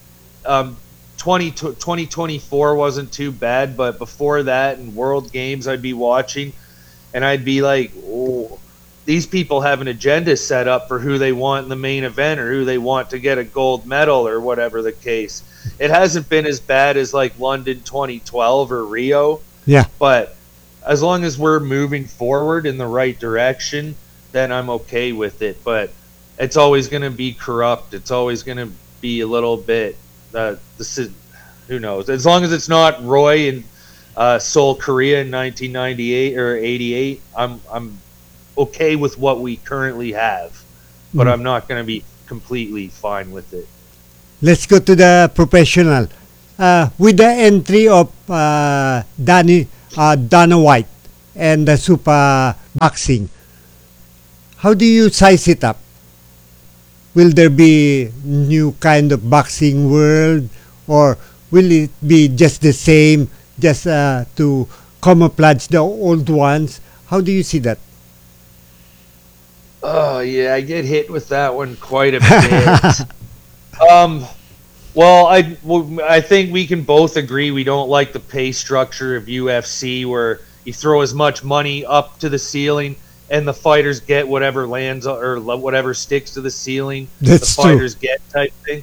S18: 2024 wasn't too bad, but before that, in World Games, I'd be watching, and I'd be like, oh, these people have an agenda set up for who they want in the main event or who they want to get a gold medal or whatever the case. It hasn't been as bad as like London 2012 or Rio.
S1: Yeah.
S18: But as long as we're moving forward in the right direction, then I'm okay with it. But it's always going to be corrupt. It's always going to be a little bit, who knows? As long as it's not Roy and Seoul, Korea in 1998 or 88. I'm okay with what we currently have, but I'm not going to be completely fine with it.
S1: Let's go to the professional. With the entry of Dana White and the Super Boxing, how do you size it up? Will there be new kind of boxing world, or will it be just the same, just to camouflage the old ones? How do you see that?
S18: Oh yeah, I get hit with that one quite a bit. Well, I think we can both agree we don't like the pay structure of UFC, where you throw as much money up to the ceiling and the fighters get whatever lands or whatever sticks to the ceiling.
S1: That's
S18: the fighters get type thing.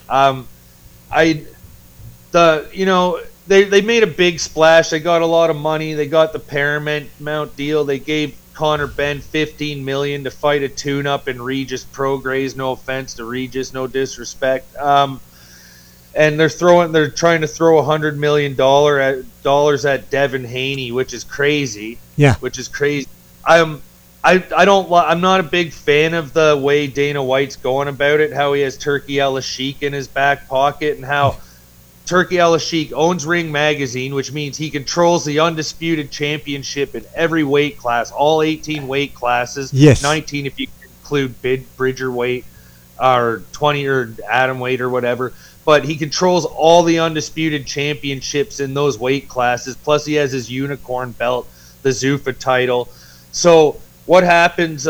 S18: They made a big splash. They got a lot of money. They got the Paramount deal. They gave Conor Benn $15 million to fight a tune-up in Regis Prograis. No offense to Regis, no disrespect. And they're trying to throw $100 million at Devin Haney, which is crazy.
S1: Yeah,
S18: which is crazy. I'm not a big fan of the way Dana White's going about it. How he has Turki Al-Sheikh in his back pocket, and how Turki Al-Sheikh owns Ring Magazine, which means he controls the undisputed championship in every weight class, all 18 weight classes.
S1: Yes.
S18: 19 if you include Bridger weight, or 20 or atom weight or whatever. But he controls all the undisputed championships in those weight classes. Plus, he has his unicorn belt, the Zuffa title. So what happens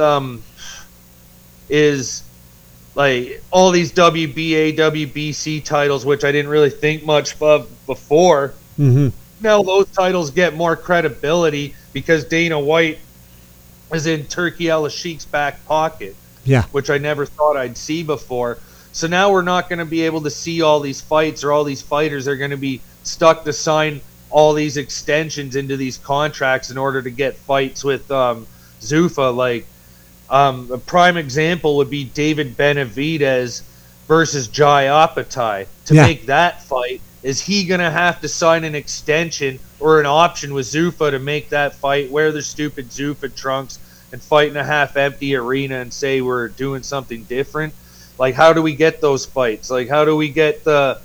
S18: is, like, all these WBA, WBC titles, which I didn't really think much of before, now those titles get more credibility because Dana White is in Turki Al-Sheikh's back pocket, which I never thought I'd see before. So now we're not going to be able to see all these fights, or all these fighters are going to be stuck to sign all these extensions into these contracts in order to get fights with Zuffa. Like, a prime example would be David Benavidez versus Jai Apatai. To make that fight, is he going to have to sign an extension or an option with Zuffa to make that fight, wear their stupid Zuffa trunks, and fight in a half-empty arena and say we're doing something different? Like, how do we get those fights? Like, how do we get the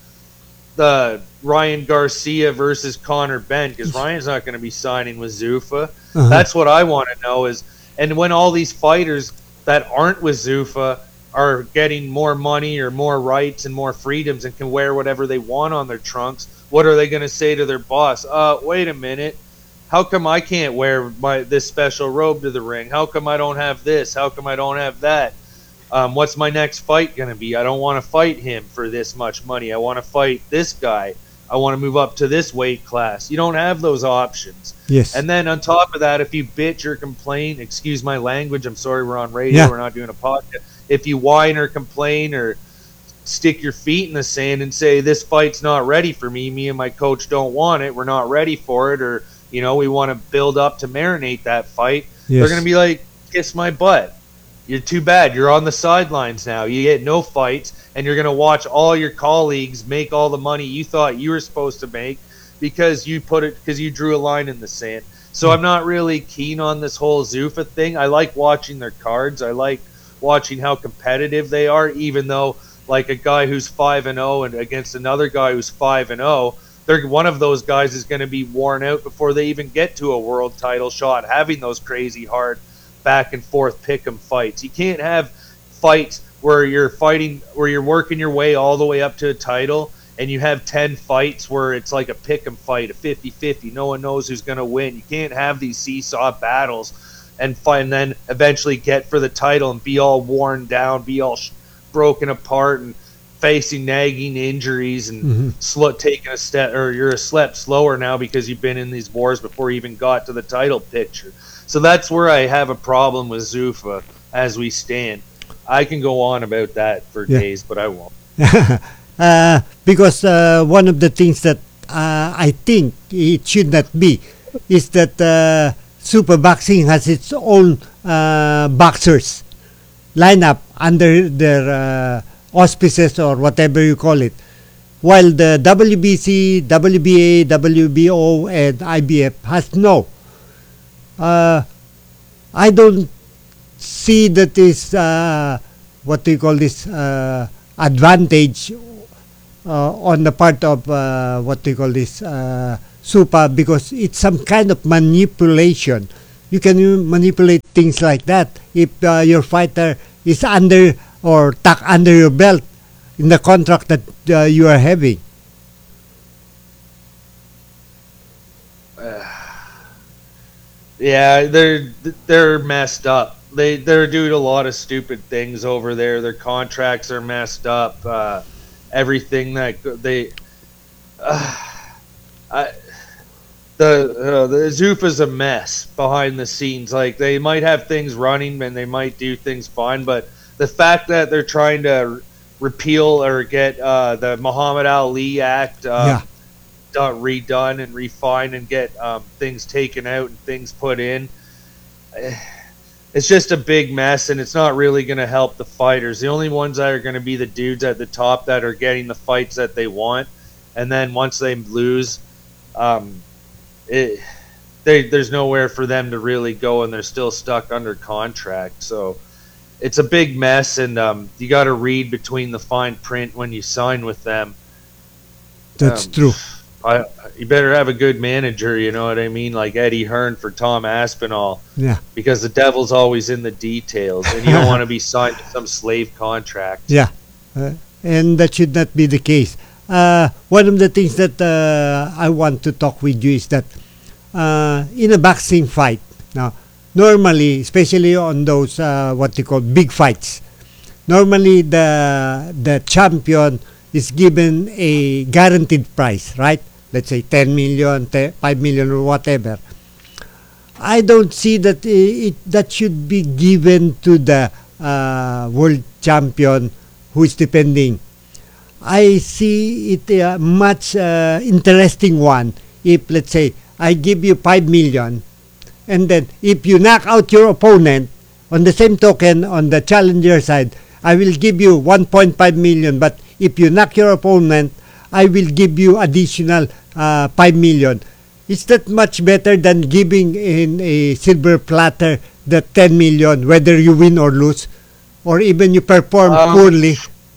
S18: Ryan Garcia versus Conor Benn? Because Ryan's not going to be signing with Zuffa. That's what I want to know is, and when all these fighters that aren't with Zuffa are getting more money or more rights and more freedoms and can wear whatever they want on their trunks, what are they going to say to their boss? Wait a minute. How come I can't wear this special robe to the ring? How come I don't have this? How come I don't have that? What's my next fight going to be? I don't want to fight him for this much money. I want to fight this guy. I want to move up to this weight class. You don't have those options.
S1: Yes.
S18: And then on top of that, if you bitch or complain, excuse my language, I'm sorry we're on radio, we're not doing a podcast. If you whine or complain or stick your feet in the sand and say, this fight's not ready for me and my coach don't want it, we're not ready for it, or, you know, we want to build up to marinate that fight, they're going to be like, kiss my butt. You're too bad. You're on the sidelines now. You get no fights, and you're going to watch all your colleagues make all the money you thought you were supposed to make because you drew a line in the sand. So I'm not really keen on this whole Zuffa thing. I like watching their cards. I like watching how competitive they are, even though, like, a guy who's 5-0 and against another guy who's 5-0, one of those guys is going to be worn out before they even get to a world title shot, having those crazy hard back and forth pick'em fights. You can't have fights where you're working your way all the way up to a title, and you have 10 fights where it's like a pick'em fight, a 50-50. No one knows who's going to win. You can't have these seesaw battles and then eventually get for the title and be all worn down, be all broken apart, and facing nagging injuries and taking a step, or you're a step slower now because you've been in these wars before you even got to the title picture. So that's where I have a problem with Zuffa as we stand. I can go on about that for days, but I won't.
S1: Because one of the things that I think it should not be is that Super Boxing has its own boxers lined up under their auspices or whatever you call it. while the WBC, WBA, WBO, and IBF has no. I don't see that is what do you call this advantage on the part of what do you call this SUPA, because it's some kind of manipulation. You can manipulate things like that if your fighter is under or tucked under your belt in the contract that you are having.
S18: Yeah, they're messed up. They're doing a lot of stupid things over there. Their contracts are messed up. Everything that they, the Zuffa's a mess behind the scenes. Like, they might have things running and they might do things fine, but the fact that they're trying to repeal or get the Muhammad Ali Act redone and refined and get things taken out and things put in, it's just a big mess, and it's not really going to help the fighters. The only ones that are going to be the dudes at the top that are getting the fights that they want, and then once they lose, there's nowhere for them to really go, and they're still stuck under contract. So it's a big mess, and you got to read between the fine print when you sign with them.
S1: That's true.
S18: You better have a good manager, you know what I mean? Like Eddie Hearn for Tom Aspinall.
S1: Yeah.
S18: Because the devil's always in the details, and you don't want to be signed to some slave contract.
S1: Yeah. And that should not be the case. One of the things that I want to talk with you is that in a boxing fight, now, normally, especially on those what you call big fights, normally the champion is given a guaranteed prize, right? Let's say 10 million, 5 million, or whatever. I don't see that that should be given to the world champion who is defending. I see it a much interesting one if, let's say, I give you 5 million, and then if you knock out your opponent, on the same token, on the challenger side, I will give you 1.5 million, but if you knock your opponent, I will give you additional 5 million. Is that much better than giving in a silver platter the 10 million, whether you win or lose, or even you perform poorly?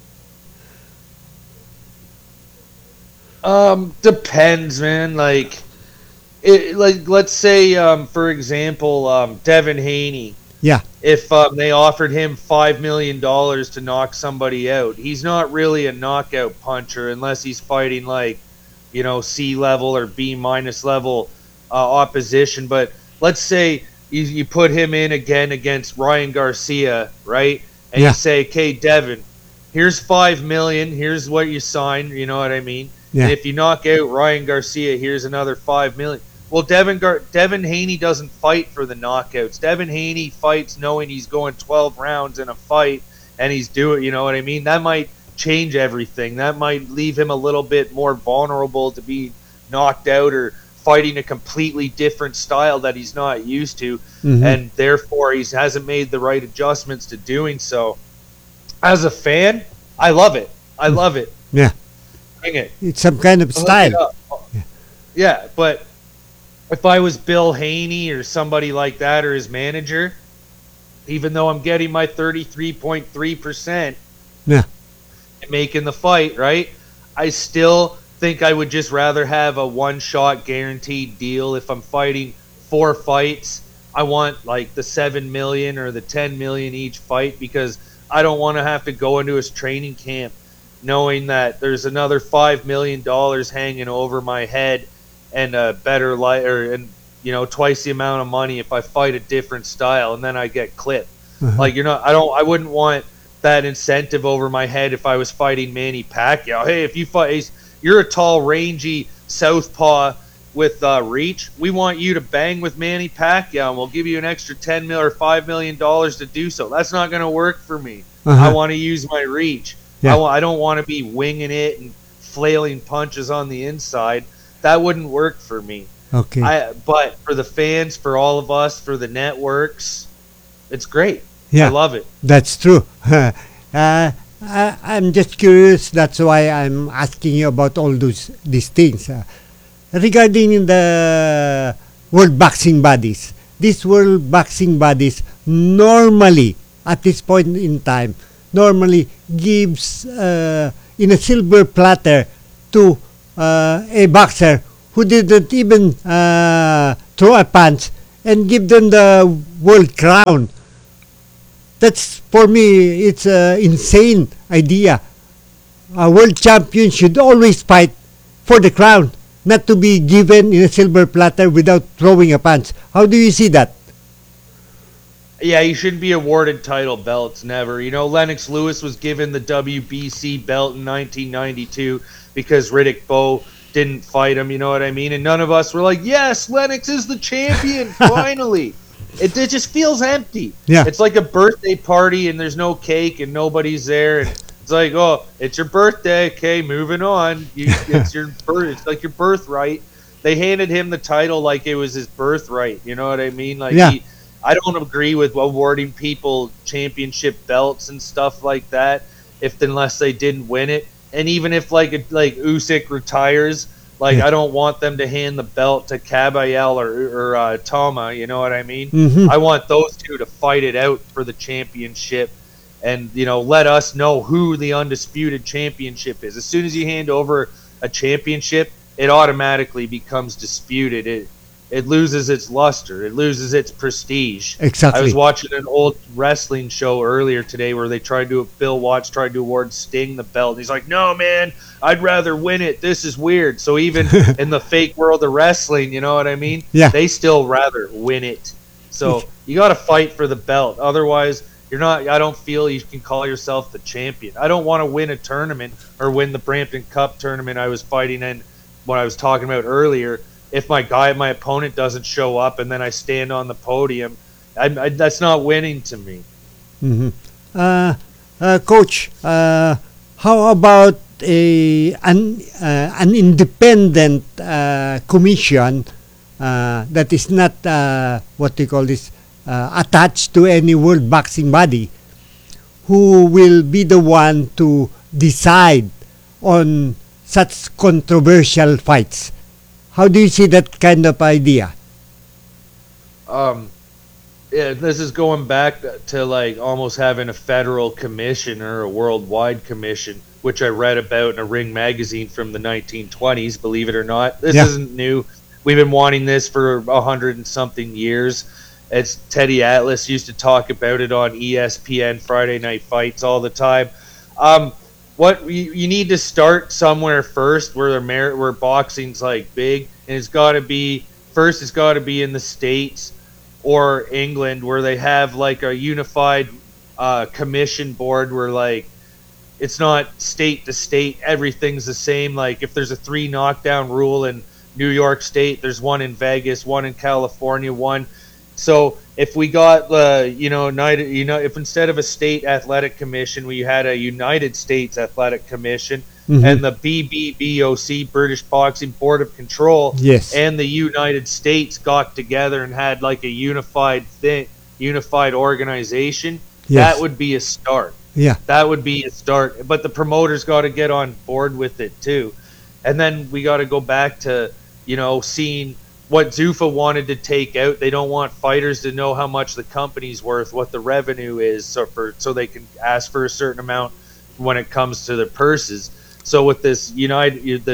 S18: Depends, man. Like let's say, for example, Devin Haney.
S1: Yeah.
S18: If they offered him $5 million to knock somebody out, he's not really a knockout puncher unless he's fighting like, C level or B minus level opposition. But let's say you put him in again against Ryan Garcia, right? And you say, okay, Devin, here's $5 million. Here's what you signed. You know what I mean?
S1: Yeah.
S18: And if you knock out Ryan Garcia, here's another $5 million. Well, Devin Haney doesn't fight for the knockouts. Devin Haney fights knowing he's going 12 rounds in a fight, and he's doing, you know what I mean? That might change everything. That might leave him a little bit more vulnerable to be knocked out or fighting a completely different style that he's not used to, and therefore he hasn't made the right adjustments to doing so. As a fan, I love it. I love it.
S1: Yeah.
S18: Bring it.
S1: It's some kind of style.
S18: Yeah, but if I was Bill Haney or somebody like that, or his manager, even though I'm getting my 33.3% making the fight, right, I still think I would just rather have a one-shot guaranteed deal. If I'm fighting 4 fights, I want like the 7 million or the 10 million each fight, because I don't want to have to go into his training camp knowing that there's another $5 million hanging over my head, and a better and twice the amount of money if I fight a different style, and then I get clipped. Like, I wouldn't want that incentive over my head if I was fighting Manny Pacquiao. Hey, if you fight, you're a tall, rangy southpaw with reach. We want you to bang with Manny Pacquiao, and we'll give you an extra $10 million or $5 million to do so. That's not going to work for me. I want to use my reach.
S1: Yeah.
S18: I don't want to be winging it and flailing punches on the inside. That wouldn't work for me.
S1: Okay.
S18: But for the fans, for all of us, for the networks, it's great.
S1: Yeah.
S18: I love it.
S1: That's true. I'm just curious. That's why I'm asking you about all these things. Regarding the World Boxing Bodies, these World Boxing Bodies normally, at this point in time, normally gives in a silver platter to a boxer who didn't even throw a punch and give them the world crown. That's, for me, it's an insane idea. A world champion should always fight for the crown, not to be given in a silver platter without throwing a punch. How do you see that?
S18: Yeah, you shouldn't be awarded title belts, never. You know, Lennox Lewis was given the WBC belt in 1992 because Riddick Bowe didn't fight him, you know what I mean? And none of us were like, yes, Lennox is the champion, finally. It just feels empty.
S1: Yeah.
S18: It's like a birthday party and there's no cake and nobody's there. And it's like, oh, it's your birthday. Okay, moving on. It's like your birthright. They handed him the title like it was his birthright. You know what I mean? Like,
S1: yeah.
S18: I don't agree with awarding people championship belts and stuff like that unless they didn't win it. And even if like Usyk retires, I don't want them to hand the belt to Kabayel or Toma. You know what I mean?
S1: Mm-hmm.
S18: I want those two to fight it out for the championship, and let us know who the undisputed championship is. As soon as you hand over a championship, it automatically becomes disputed. It loses its luster. It loses its prestige.
S1: Exactly.
S18: I was watching an old wrestling show earlier today where Bill Watts tried to award Sting the belt. He's like, no, man, I'd rather win it. This is weird. So even in the fake world of wrestling, you know what I mean?
S1: Yeah.
S18: They still rather win it. So you got to fight for the belt. Otherwise, I don't feel you can call yourself the champion. I don't want to win a tournament or win the Brampton Cup tournament I was fighting in when I was talking about earlier. If my opponent doesn't show up and then I stand on the podium, that's not winning to me.
S1: Mm-hmm. Coach, how about an independent commission that is not attached to any world boxing body, who will be the one to decide on such controversial fights? How do you see that kind of idea?
S18: Yeah, this is going back to almost having a federal commission or a worldwide commission, which I read about in a Ring magazine from the 1920s, believe it or not. This isn't new. We've been wanting this for 100 and something years. It's Teddy Atlas used to talk about it on ESPN Friday Night Fights all the time. What you need to start somewhere first where boxing's big, and it's got to be in the States or England where they have a unified commission board where it's not state to state, everything's the same. If there's a 3 knockdown rule in New York State, there's one in Vegas, one in California, one. So if we got if instead of a state athletic commission, we had a United States Athletic Commission,
S1: mm-hmm.
S18: and the BBBOC, British Boxing Board of Control, and the United States got together and had a unified organization, that would be a start.
S1: Yeah.
S18: That would be a start. But the promoters got to get on board with it too. And then we got to go back to, seeing what Zuffa wanted to take out. They don't want fighters to know how much the company's worth, what the revenue is, so they can ask for a certain amount when it comes to their purses. So with this united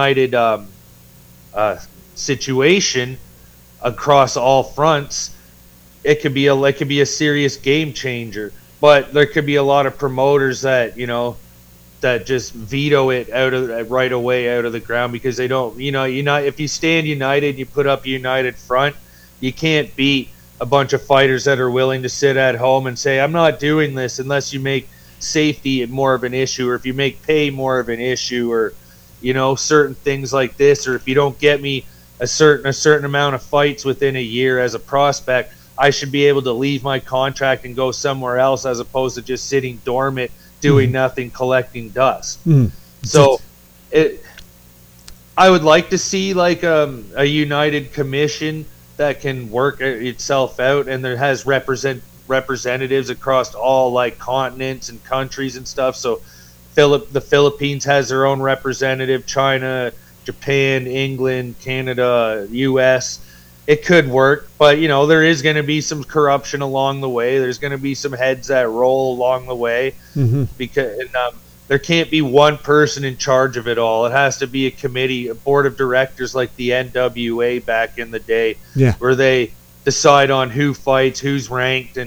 S18: situation across all fronts, it could be a serious game changer. But there could be a lot of promoters that that just veto it right away out of the ground because they don't, if you stand united, you put up a united front, you can't beat a bunch of fighters that are willing to sit at home and say, I'm not doing this unless you make safety more of an issue, or if you make pay more of an issue, or, certain things like this, or if you don't get me a certain amount of fights within a year as a prospect, I should be able to leave my contract and go somewhere else as opposed to just sitting dormant, doing nothing, collecting dust. So I would like to see a united commission that can work itself out and there has representatives across all like continents and countries and stuff. So the Philippines has their own representative, China, Japan, England, Canada, US. It could work, but you know, there is going to be some corruption along the way. There's going to be some heads that roll along the way, because there can't be one person in charge of it all. It has to be a committee, a board of directors, like the NWA back in the day, where they decide on who fights, who's ranked, and